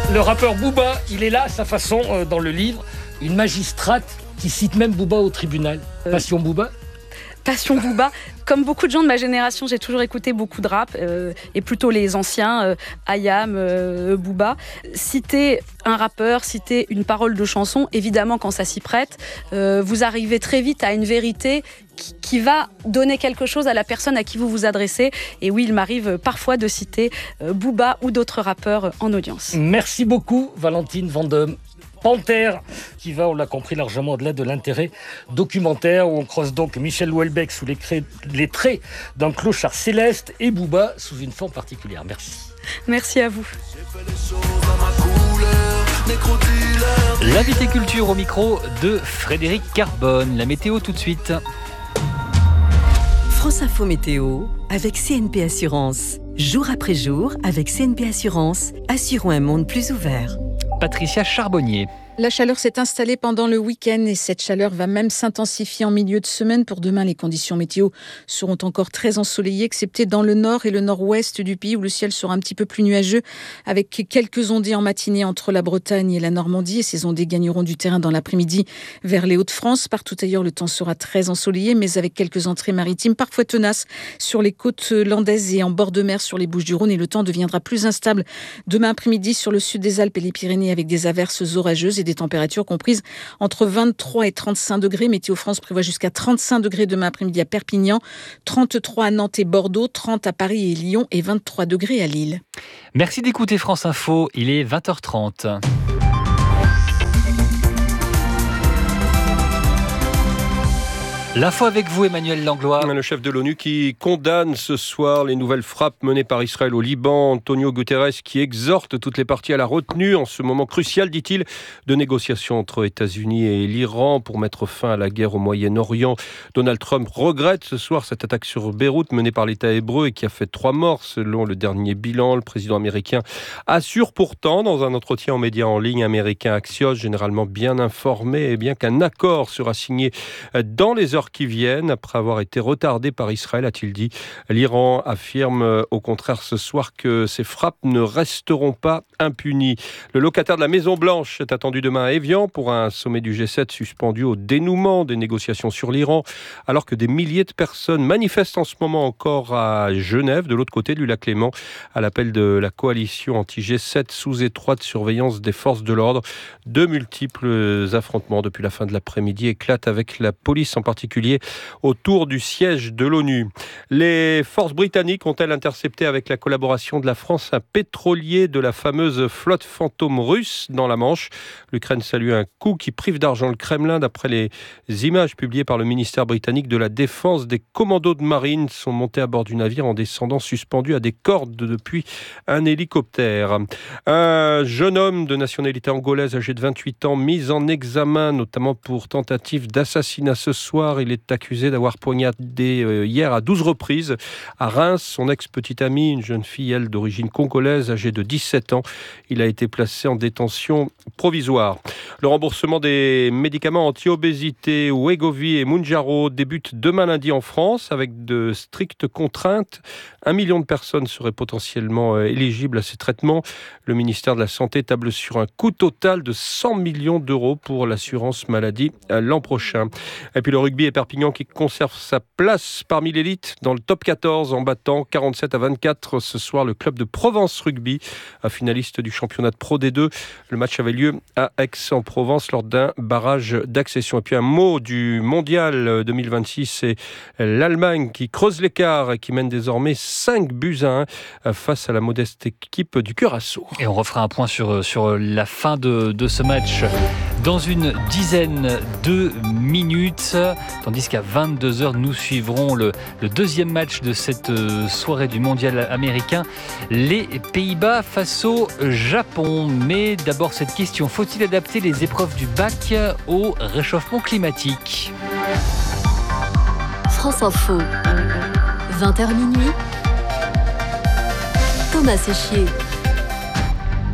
Le rappeur Booba, il est là à sa façon dans le livre. Une magistrate qui cite même Booba au tribunal. Passion Booba. Passion Booba. Comme beaucoup de gens de ma génération, j'ai toujours écouté beaucoup de rap, et plutôt les anciens, Ayam, Booba. Citer un rappeur, citer une parole de chanson, évidemment quand ça s'y prête, vous arrivez très vite à une vérité qui va donner quelque chose à la personne à qui vous vous adressez. Et oui, il m'arrive parfois de citer Booba ou d'autres rappeurs en audience. Merci beaucoup, Valentine Vendôme. Panthère, qui va, on l'a compris, largement au-delà de l'intérêt documentaire, où on croise donc Michel Houellebecq sous les traits d'un clochard céleste et Booba sous une forme particulière. Merci. Merci à vous. L'invité culture au micro de Frédéric Carbone. La météo tout de suite. France Info Météo avec CNP Assurance. Jour après jour, avec CNP Assurance, assurons un monde plus ouvert. Patricia Charbonnier. La chaleur s'est installée pendant le week-end et cette chaleur va même s'intensifier en milieu de semaine. Pour demain, les conditions météo seront encore très ensoleillées, excepté dans le nord et le nord-ouest du pays où le ciel sera un petit peu plus nuageux, avec quelques ondées en matinée entre la Bretagne et la Normandie. Et ces ondées gagneront du terrain dans l'après-midi vers les Hauts-de-France. Partout ailleurs, le temps sera très ensoleillé, mais avec quelques entrées maritimes parfois tenaces sur les côtes landaises et en bord de mer sur les Bouches-du-Rhône. Et le temps deviendra plus instable demain après-midi sur le sud des Alpes et les Pyrénées, avec des averses orageuses et des températures comprises entre 23 et 35 degrés. Météo France prévoit jusqu'à 35 degrés demain après-midi à Perpignan, 33 à Nantes et Bordeaux, 30 à Paris et Lyon et 23 degrés à Lille. Merci d'écouter France Info, il est 20h30. L'info avec vous, Emmanuel Langlois. Le chef de l'ONU qui condamne ce soir les nouvelles frappes menées par Israël au Liban. Antonio Guterres qui exhorte toutes les parties à la retenue en ce moment crucial, dit-il, de négociations entre États-Unis et l'Iran pour mettre fin à la guerre au Moyen-Orient. Donald Trump regrette ce soir cette attaque sur Beyrouth menée par l'État hébreu et qui a fait 3 morts selon le dernier bilan. Le président américain assure pourtant dans un entretien aux médias en ligne américains Axios, généralement bien informé, et bien qu'un accord sera signé dans les heures qui viennent, après avoir été retardé par Israël, a-t-il dit. L'Iran affirme au contraire ce soir que ces frappes ne resteront pas impunies. Le locataire de la Maison-Blanche est attendu demain à Évian pour un sommet du G7 suspendu au dénouement des négociations sur l'Iran, alors que des milliers de personnes manifestent en ce moment encore à Genève, de l'autre côté du lac Léman, à l'appel de la coalition anti-G7 sous étroite surveillance des forces de l'ordre. De multiples affrontements depuis la fin de l'après-midi éclatent avec la police en particulier autour du siège de l'ONU. Les forces britanniques ont-elles intercepté avec la collaboration de la France un pétrolier de la fameuse flotte fantôme russe dans la Manche? L'Ukraine salue un coup qui prive d'argent le Kremlin. D'après les images publiées par le ministère britannique de la Défense, des commandos de marine sont montés à bord du navire en descendant suspendus à des cordes depuis un hélicoptère. Un jeune homme de nationalité angolaise âgé de 28 ans mis en examen notamment pour tentative d'assassinat ce soir. Il est accusé d'avoir poignardé hier à 12 reprises à Reims son ex-petite amie, une jeune fille, elle, d'origine congolaise, âgée de 17 ans. Il a été placé en détention provisoire. Le remboursement des médicaments anti-obésité Wegovy et Mounjaro débute demain lundi en France avec de strictes contraintes. 1 million de personnes seraient potentiellement éligibles à ces traitements. Le ministère de la Santé table sur un coût total de 100 millions d'euros pour l'assurance maladie l'an prochain. Et puis le rugby et Perpignan qui conserve sa place parmi l'élite dans le top 14 en battant 47-24 ce soir le club de Provence Rugby, finaliste du championnat de Pro D2. Le match avait lieu à Aix-en-Provence lors d'un barrage d'accession. Et puis un mot du mondial 2026, c'est l'Allemagne qui creuse l'écart et qui mène désormais 5-1 face à la modeste équipe du Curaçao. Et on refera un point sur la fin de ce match dans une dizaine de minutes, tandis qu'à 22h, nous suivrons le deuxième match de cette soirée du mondial américain, les Pays-Bas face au Japon. Mais d'abord cette question, faut-il adapter les épreuves du bac au réchauffement climatique? France Info, 20h minuit, Thomas Séchier.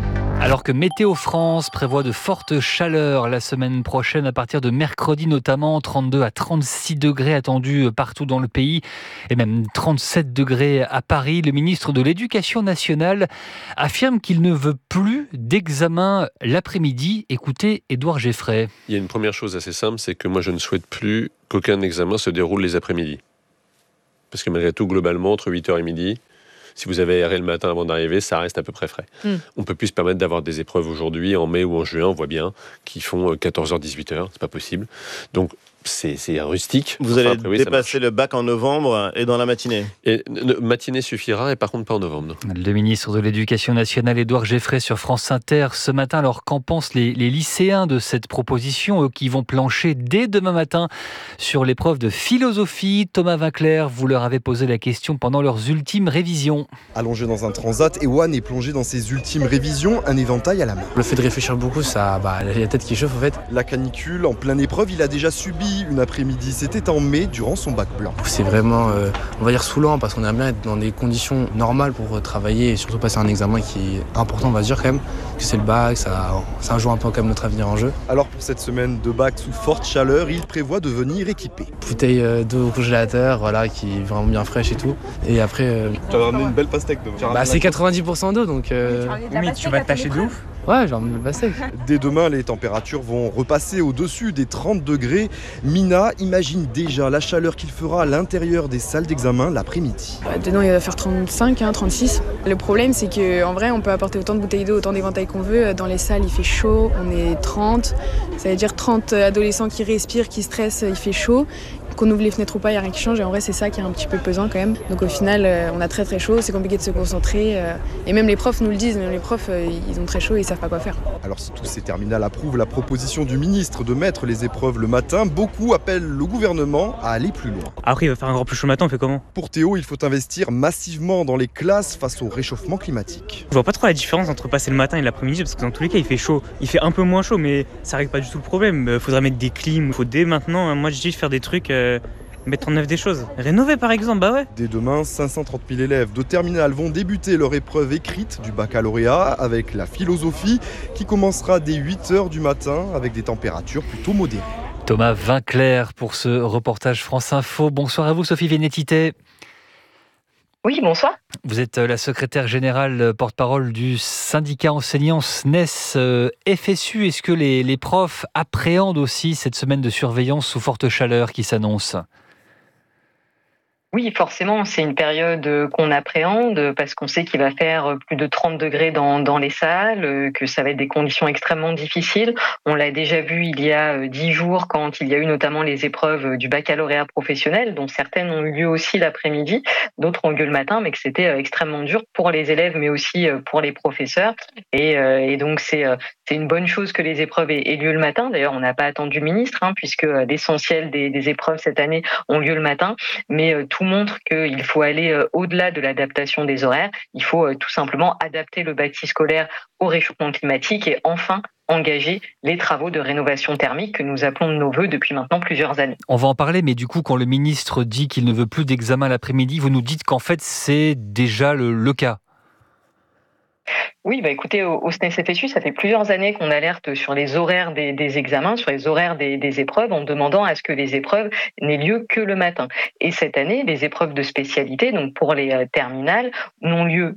Alors que Météo France prévoit de fortes chaleurs la semaine prochaine, à partir de mercredi notamment, 32 à 36 degrés attendus partout dans le pays et même 37 degrés à Paris, le ministre de l'Éducation nationale affirme qu'il ne veut plus d'examen l'après-midi. Écoutez Édouard Geffray. Il y a une première chose assez simple, c'est que moi je ne souhaite plus qu'aucun examen se déroule les après-midi. Parce que malgré tout, globalement, entre 8h et midi, si vous avez erré le matin avant d'arriver, ça reste à peu près frais. On ne peut plus se permettre d'avoir des épreuves aujourd'hui, en mai ou en juin, on voit bien, qui font 14h, 18h, c'est pas possible. Donc, c'est rustique. Vous allez dépasser le bac en novembre et dans la matinée. Et matinée suffira, et par contre pas en novembre. Le ministre de l'Éducation nationale, Édouard Geffray, sur France Inter ce matin. Alors, qu'en pensent les lycéens de cette proposition, eux qui vont plancher dès demain matin sur l'épreuve de philosophie? Thomas Vinclair, vous leur avez posé la question pendant leurs ultimes révisions. Allongé dans un transat, Ewan est plongé dans ses ultimes révisions, un éventail à la main. Le fait de réfléchir beaucoup, ça, il y a la tête qui chauffe en fait. La canicule, en pleine épreuve, il a déjà subi une après-midi. C'était en mai, durant son bac blanc. C'est vraiment, on va dire, saoulant parce qu'on aimerait bien être dans des conditions normales pour travailler et surtout passer un examen qui est important, on va dire quand même, que c'est le bac, ça joue un peu quand même notre avenir en jeu. Alors pour cette semaine de bac sous forte chaleur, il prévoit de venir équipé. Bouteille d'eau au congélateur, voilà, qui est vraiment bien fraîche et tout. Et après... Tu vas ramener une belle pastèque demain. C'est 90% d'eau, donc... Oui, tu vas te tâcher de ouf. Ouais, j'ai envie de passer. Dès demain, les températures vont repasser au-dessus des 30 degrés. Mina imagine déjà la chaleur qu'il fera à l'intérieur des salles d'examen l'après-midi. Dedans, il va faire 35, 36. Le problème, c'est qu'en vrai, on peut apporter autant de bouteilles d'eau, autant d'éventails qu'on veut. Dans les salles, il fait chaud, on est 30. Ça veut dire 30 adolescents qui respirent, qui stressent, il fait chaud. Qu'on ouvre les fenêtres ou pas, il n'y a rien qui change. Et en vrai, c'est ça qui est un petit peu pesant quand même. Donc au final, on a très très chaud, c'est compliqué de se concentrer. Et même les profs nous le disent, même les profs, ils ont très chaud et ils ne savent pas quoi faire. Alors si tous ces terminales approuvent la proposition du ministre de mettre les épreuves le matin, beaucoup appellent le gouvernement à aller plus loin. Après, il va faire encore plus chaud le matin, on fait comment? Pour Théo, il faut investir massivement dans les classes face au réchauffement climatique. Je vois pas trop la différence entre passer le matin et l'après-midi, parce que dans tous les cas, il fait chaud. Il fait un peu moins chaud, mais ça règle pas du tout le problème. Il faudra mettre des clims, il faut dès maintenant, moi je dis faire des trucs... mettre en œuvre des choses. Rénover par exemple, bah ouais. Dès demain, 530 000 élèves de terminale vont débuter leur épreuve écrite du baccalauréat avec la philosophie qui commencera dès 8h du matin avec des températures plutôt modérées. Thomas Vinclair pour ce reportage France Info. Bonsoir à vous Sophie Vénétité. Oui, bonsoir. Vous êtes la secrétaire générale porte-parole du syndicat enseignant SNES FSU. Est-ce que les profs appréhendent aussi cette semaine de surveillance sous forte chaleur qui s'annonce ? Oui, forcément, c'est une période qu'on appréhende parce qu'on sait qu'il va faire plus de 30 degrés dans les salles, que ça va être des conditions extrêmement difficiles. On l'a déjà vu il y a 10 jours quand il y a eu notamment les épreuves du baccalauréat professionnel, dont certaines ont eu lieu aussi l'après-midi, d'autres ont eu lieu le matin, mais que c'était extrêmement dur pour les élèves, mais aussi pour les professeurs. Et donc, c'est une bonne chose que les épreuves aient lieu le matin. D'ailleurs, on n'a pas attendu le ministre, puisque l'essentiel des épreuves cette année ont lieu le matin, mais tout montre qu'il faut aller au-delà de l'adaptation des horaires. Il faut tout simplement adapter le bâti scolaire au réchauffement climatique et enfin engager les travaux de rénovation thermique que nous appelons de nos vœux depuis maintenant plusieurs années. On va en parler, mais du coup, quand le ministre dit qu'il ne veut plus d'examen l'après-midi, vous nous dites qu'en fait, c'est déjà le cas. Oui, écoutez, au SNES FSU, ça fait plusieurs années qu'on alerte sur les horaires des examens, sur les horaires des épreuves, en demandant à ce que les épreuves n'aient lieu que le matin. Et cette année, les épreuves de spécialité, donc pour les terminales, n'ont lieu